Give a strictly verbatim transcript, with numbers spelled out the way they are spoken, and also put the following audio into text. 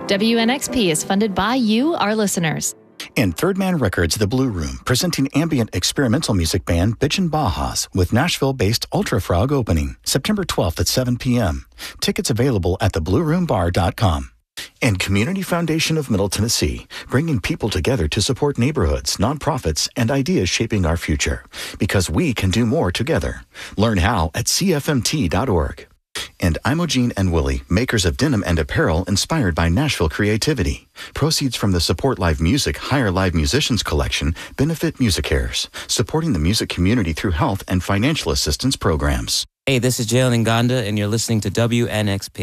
W N X P is funded by you, our listeners. And Third Man Records, The Blue Room, presenting ambient experimental music band Bitchin' Bajas with Nashville-based Ultra Frog opening September twelfth at seven p.m. Tickets available at the blue room bar dot com. And Community Foundation of Middle Tennessee, bringing people together to support neighborhoods, nonprofits, and ideas shaping our future. Because we can do more together. Learn how at c f m t dot org. And Imogene and Willie, makers of denim and apparel inspired by Nashville creativity. Proceeds from the Support Live Music Hire Live Musicians collection benefit MusiCares, supporting the music community through health and financial assistance programs. Hey, this is Jalen Nganda, and you're listening to W N X P.